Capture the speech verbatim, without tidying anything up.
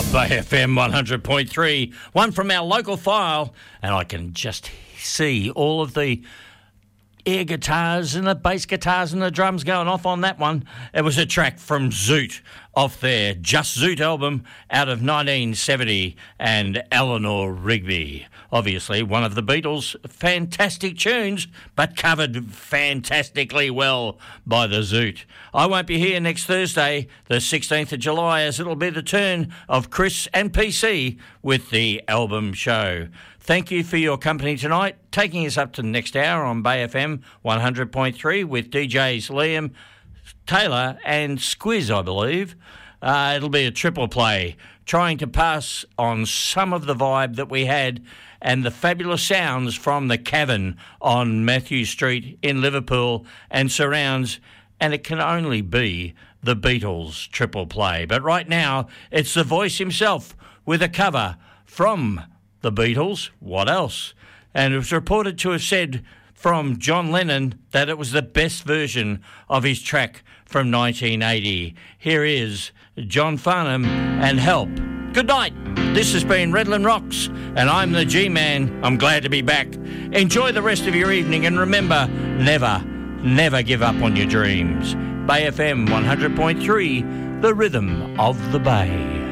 Bay F M one hundred point three, one from our local file, and I can just see all of the air guitars and the bass guitars and the drums going off on that one. It was a track from Zoot off their Just Zoot album out of nineteen seventy, and Eleanor Rigby. Obviously one of the Beatles' fantastic tunes, but covered fantastically well by the Zoot. I won't be here next Thursday, the sixteenth of July, as it'll be the turn of Chris and P C with the album show. Thank you for your company tonight, taking us up to the next hour on Bay F M one hundred point three with D Js Liam, Taylor and Squiz, I believe. Uh, it'll be a triple play, trying to pass on some of the vibe that we had and the fabulous sounds from the Cavern on Matthew Street in Liverpool and surrounds, and it can only be the Beatles triple play. But right now, it's the voice himself with a cover from the Beatles. What else? And it was reported to have said from John Lennon that it was the best version of his track from nineteen eighty. Here is John Farnham and Help. Good night. This has been Redland Rocks, and I'm the G-Man. I'm glad to be back. Enjoy the rest of your evening, and remember, never, never give up on your dreams. Bay F M one hundred point three, the rhythm of the Bay.